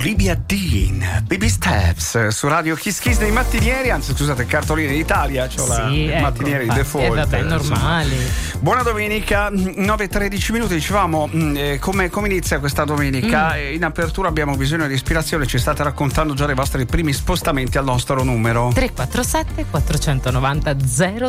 Olivia Dean, Baby Steps su Radio Kiss Kiss dei mattinieri, anzi scusate, cartoline d'Italia, c'ho la mattinieri di default. Vabbè, normali. Buona domenica, 9:13 minuti, dicevamo come inizia questa domenica. In apertura abbiamo bisogno di ispirazione, ci state raccontando già dei vostri primi spostamenti al nostro numero 347 490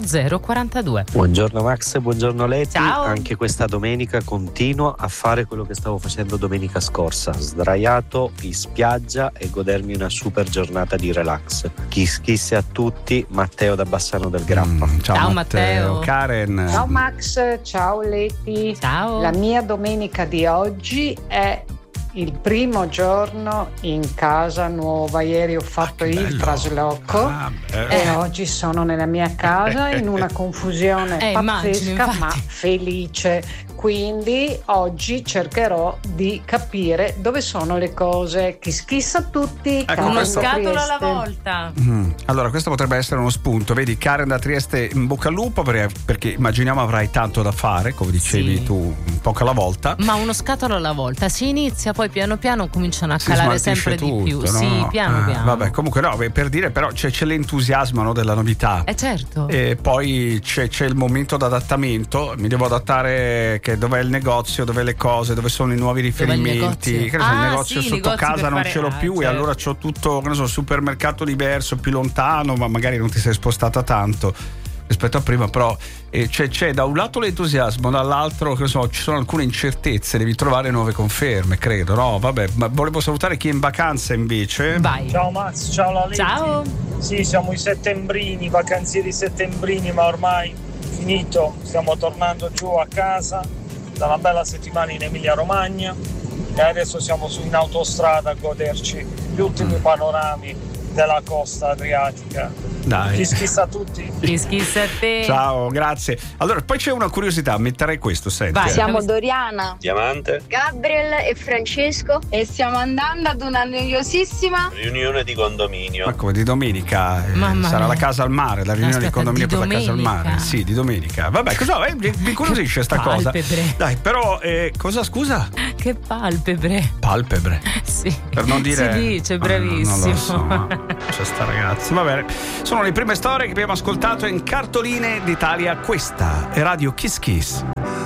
0042. Buongiorno Max, buongiorno Leti. Ciao. Anche questa domenica continuo a fare quello che stavo facendo domenica scorsa, sdraiato in spiaggia e godermi una super giornata di relax. Kiss kiss a tutti, Matteo da Bassano del Grappa. Ciao Matteo. Karen. Ciao Max, ciao Leti. Ciao. La mia domenica di oggi è il primo giorno in casa nuova. Ieri ho fatto il trasloco e oggi sono nella mia casa in una confusione pazzesca, ma felice. Quindi oggi cercherò di capire dove sono le cose. Kiss kiss a tutti. Uno scatolo alla volta. Allora, questo potrebbe essere uno spunto. Vedi, Karen da Trieste, in bocca al lupo, perché immaginiamo avrai tanto da fare, come dicevi tu, un poco alla volta. Ma uno scatolo alla volta. Si inizia, poi piano piano cominciano a calare sempre tutto, di più. No? Sì, piano piano. Vabbè, comunque no, per dire, però c'è l'entusiasmo, no, della novità. Certo. E poi c'è il momento d'adattamento. Mi devo adattare, che dov'è il negozio, dove le cose, dove sono i nuovi riferimenti. Che ne so, il negozio sotto casa non ce l'ho più, certo. E allora c'ho tutto, che ne so, supermercato diverso, più lontano, ma magari non ti sei spostata tanto rispetto a prima, però c'è da un lato l'entusiasmo, dall'altro, che ne so, ci sono alcune incertezze, devi trovare nuove conferme, credo, no? Vabbè, ma volevo salutare chi è in vacanza invece. Vai. Ciao Max, ciao la Leti. Ciao. Sì, siamo i settembrini, vacanzieri settembrini, ma ormai finito, stiamo tornando giù a casa da una bella settimana in Emilia Romagna e adesso siamo in autostrada a goderci gli ultimi panorami della costa adriatica. Dai. Kiss kiss a tutti. Kiss kiss a te. Ciao, grazie. Allora, poi c'è una curiosità, metterei questo, senti. Vai. Siamo Doriana, Diamante, Gabriel e Francesco e stiamo andando ad una noiosissima riunione di condominio. Ma come di domenica? Mamma Sarà mia. la casa al mare, la riunione di condominio per la casa al domenica. mare. Sì, di domenica. Vabbè, cosa mi incuriosisce sta cosa? Palpebre. Dai, però cosa, scusa? Che palpebre. Palpebre. Sì. Per non dire. Si dice, bravissimo. Non lo so, ma c'è sta ragazza. Va bene. Sono le prime storie che abbiamo ascoltato in cartoline d'Italia. Questa è Radio Kiss Kiss.